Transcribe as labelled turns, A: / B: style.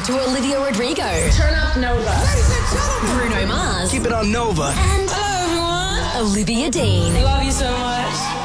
A: to Olivia Rodrigo.
B: Turn up Nova.
C: Ladies and gentlemen.
A: Bruno Mars.
D: Keep it on Nova.
A: And
B: Hello, everyone.
A: Olivia Dean.
B: Love you so much.